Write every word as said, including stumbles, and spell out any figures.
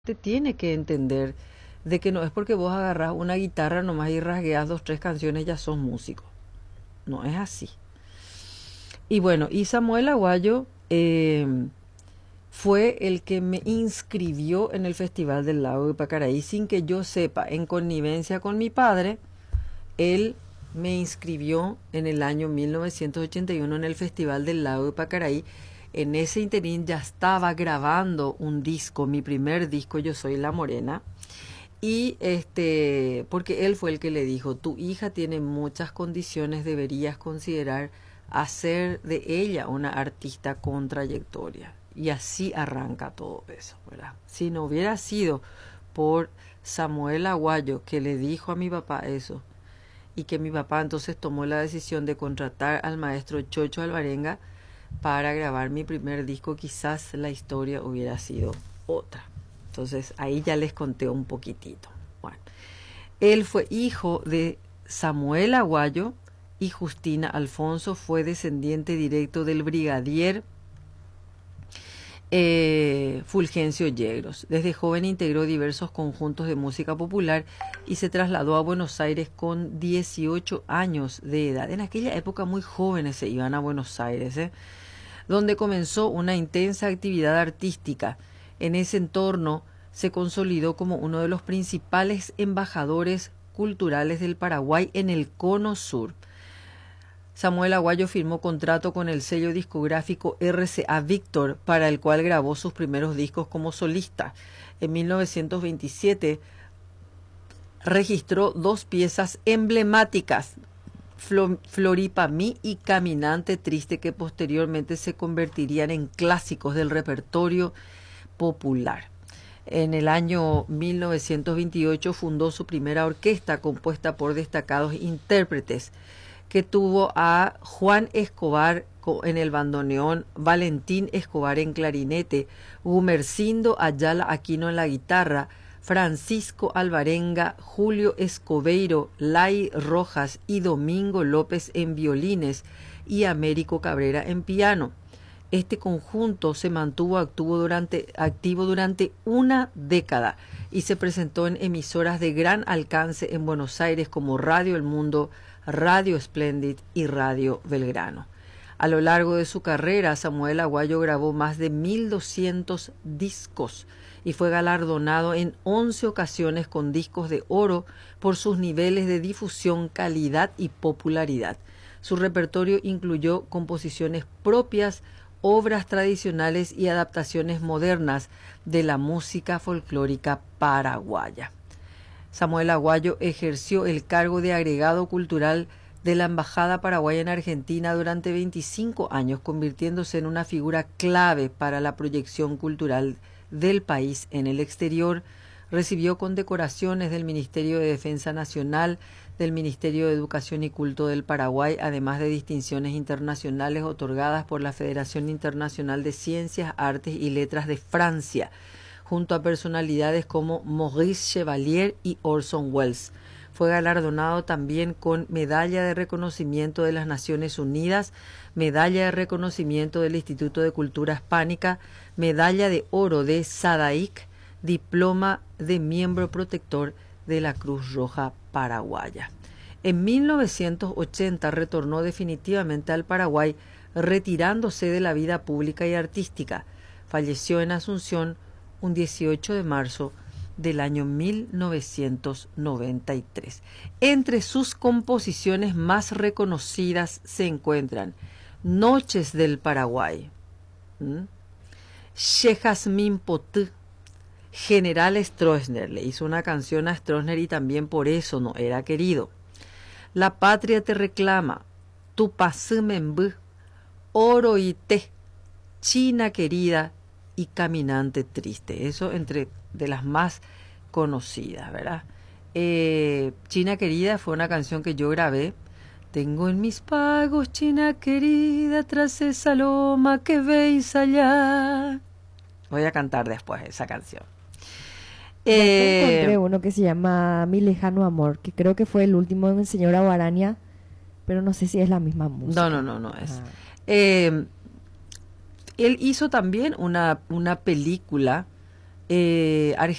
te tiene que entender de que no es porque vos agarrás una guitarra nomás y rasgueas dos, tres canciones ya sos músico. No es así. Y bueno, y Samuel Aguayo eh, fue el que me inscribió en el Festival del Lago de Pacaraí sin que yo sepa, en connivencia con mi padre. Él me inscribió en el año mil novecientos ochenta y uno en el Festival del Lago de Pacaraí. En ese interín ya estaba grabando un disco, mi primer disco, Yo Soy la Morena. Y este, porque él fue el que le dijo, tu hija tiene muchas condiciones, deberías considerar hacer de ella una artista con trayectoria. Y así arranca todo eso, ¿verdad? Si no hubiera sido por Samuel Aguayo que le dijo a mi papá eso, y que mi papá entonces tomó la decisión de contratar al maestro Chocho Alvarenga para grabar mi primer disco, quizás la historia hubiera sido otra. Entonces ahí ya les conté un poquitito. Bueno, él fue hijo de Samuel Aguayo y Justina Alfonso, fue descendiente directo del brigadier eh, Fulgencio Yegros. Desde joven integró diversos conjuntos de música popular y se trasladó a Buenos Aires con dieciocho años de edad. En aquella época muy jóvenes se iban a Buenos Aires, ¿eh? donde comenzó una intensa actividad artística. En ese entorno se consolidó como uno de los principales embajadores culturales del Paraguay en el Cono Sur. Samuel Aguayo firmó contrato con el sello discográfico R C A Víctor, para el cual grabó sus primeros discos como solista. En mil novecientos veintisiete registró dos piezas emblemáticas, Floripamí y Caminante Triste, que posteriormente se convertirían en clásicos del repertorio popular. En el año mil novecientos veintiocho fundó su primera orquesta compuesta por destacados intérpretes, que tuvo a Juan Escobar en el bandoneón, Valentín Escobar en clarinete, Gumercindo Ayala Aquino en la guitarra, Francisco Alvarenga, Julio Escobeiro, Lai Rojas y Domingo López en violines y Américo Cabrera en piano. Este conjunto se mantuvo activo durante, activo durante una década y se presentó en emisoras de gran alcance en Buenos Aires como Radio El Mundo, Radio Splendid y Radio Belgrano. A lo largo de su carrera, Samuel Aguayo grabó más de mil doscientos discos y fue galardonado en once ocasiones con discos de oro por sus niveles de difusión, calidad y popularidad. Su repertorio incluyó composiciones propias, obras tradicionales y adaptaciones modernas de la música folclórica paraguaya. Samuel Aguayo ejerció el cargo de agregado cultural de la Embajada Paraguaya en Argentina durante veinticinco años, convirtiéndose en una figura clave para la proyección cultural del país en el exterior. Recibió condecoraciones del Ministerio de Defensa Nacional, del Ministerio de Educación y Culto del Paraguay, además de distinciones internacionales otorgadas por la Federación Internacional de Ciencias, Artes y Letras de Francia, junto a personalidades como Maurice Chevalier y Orson Welles. Fue galardonado también con Medalla de Reconocimiento de las Naciones Unidas, Medalla de Reconocimiento del Instituto de Cultura Hispánica, Medalla de Oro de SADAIC, Diploma de Miembro Protector de la Cruz Roja Paraguaya. En mil novecientos ochenta retornó definitivamente al Paraguay, retirándose de la vida pública y artística. Falleció en Asunción un dieciocho de marzo del año mil novecientos noventa y tres. Entre sus composiciones más reconocidas se encuentran Noches del Paraguay, ¿Mm? Che Jazmín Potú, General Stroessner, le hizo una canción a Stroessner y también por eso no era querido. La Patria te reclama, Tu Pasumembú, Oro y Té, China Querida y Caminante Triste. Eso entre de las más conocidas, ¿verdad? Eh, China Querida fue una canción que yo grabé. Tengo en mis pagos, China Querida, tras esa loma que veis allá. Voy a cantar después esa canción. Eh, encontré uno que se llama Mi Lejano Amor, que creo que fue el último en Señora Guaraña, pero no sé si es la misma música. No, no, no, no es. Ah. Eh, él hizo también una, una película eh,